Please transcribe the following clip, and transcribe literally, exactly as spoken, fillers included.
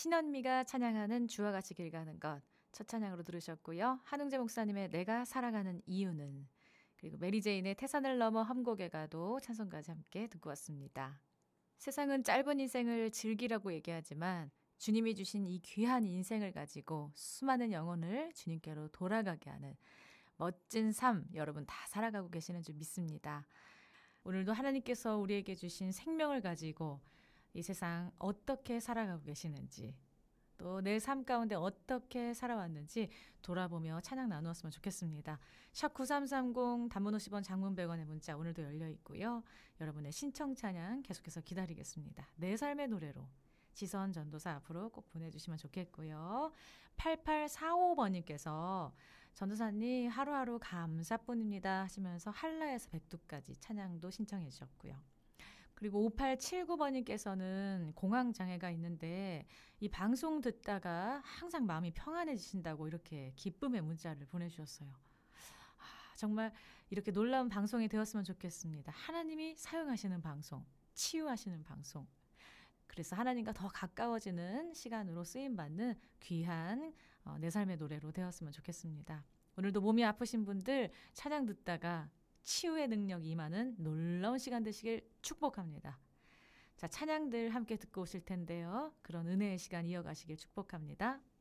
신현미가 찬양하는 주와 같이 길 가는 것 첫 찬양으로 들으셨고요. 한웅재 목사님의 내가 살아가는 이유는, 그리고 메리제인의 태산을 넘어 험곡에 가도 찬송까지 함께 듣고 왔습니다. 세상은 짧은 인생을 즐기라고 얘기하지만 주님이 주신 이 귀한 인생을 가지고 수많은 영혼을 주님께로 돌아가게 하는 멋진 삶 여러분 다 살아가고 계시는 줄 믿습니다. 오늘도 하나님께서 우리에게 주신 생명을 가지고 이 세상 어떻게 살아가고 계시는지, 또 내 삶 가운데 어떻게 살아왔는지 돌아보며 찬양 나누었으면 좋겠습니다. 샵 구삼삼공 단문 오십 원 장문 백 원의 문자 오늘도 열려 있고요. 여러분의 신청 찬양 계속해서 기다리겠습니다. 내 삶의 노래로 지선 전도사 앞으로 꼭 보내주시면 좋겠고요. 팔팔사오 번님께서 전도사님 하루하루 감사뿐입니다 하시면서 한라에서 백두까지 찬양도 신청해 주셨고요. 그리고 오팔칠구 번님께서는 공황장애가 있는데 이 방송 듣다가 항상 마음이 평안해지신다고 이렇게 기쁨의 문자를 보내주셨어요. 아, 정말 이렇게 놀라운 방송이 되었으면 좋겠습니다. 하나님이 사용하시는 방송, 치유하시는 방송. 그래서 하나님과 더 가까워지는 시간으로 쓰임받는 귀한 어, 내 삶의 노래로 되었으면 좋겠습니다. 오늘도 몸이 아프신 분들 찬양 듣다가 치유의 능력이 임하는 놀라운 시간 되시길 축복합니다. 자, 찬양들 함께 듣고 오실 텐데요. 그런 은혜의 시간 이어가시길 축복합니다.